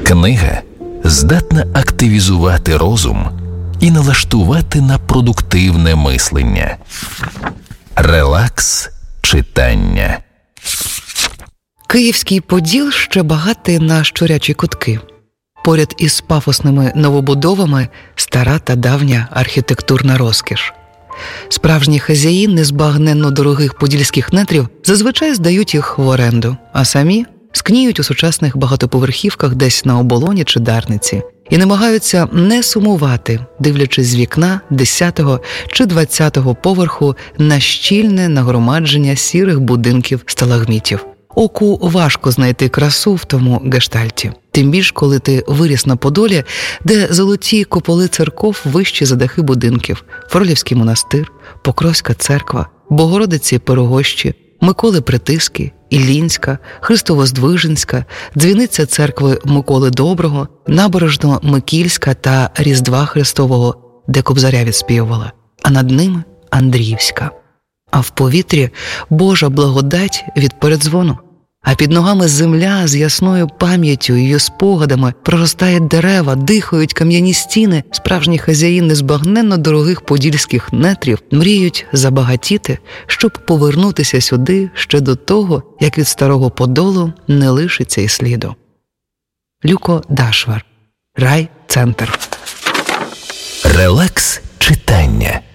Книга здатна активізувати розум і налаштувати на продуктивне мислення. Релакс читання. Київський Поділ ще багатий на щурячі кутки. Поряд із пафосними новобудовами стара та давня архітектурна розкіш. Справжні хазяї незбагненно дорогих подільських нетрів зазвичай здають їх в оренду, а самі скніють у сучасних багатоповерхівках десь на Оболоні чи Дарниці і намагаються не сумувати, дивлячись з вікна 10-го чи 20-го поверху на щільне нагромадження сірих будинків сталагмітів. Оку важко знайти красу в тому гештальті. Тим більш, коли ти виріс на Подолі, де золоті куполи церков вищі за дахи будинків, Фролівський монастир, Покровська церква, Богородиці Пирогощі, Миколи Притиски, Іллінська, Христово-Здвиженська, дзвіниця церкви Миколи Доброго, Набережно-Микільська та Різдва Христового, де Кобзаря відспівувала, а над ними Андріївська. А в повітрі Божа благодать від передзвону. А під ногами земля з ясною пам'яттю і її спогадами, проростають дерева, дихають кам'яні стіни. Справжні хазяї незбагненно дорогих подільських нетрів мріють забагатіти, щоб повернутися сюди ще до того, як від старого Подолу не лишиться й сліду. Люко Дашвар. Райцентр. Релакс читання.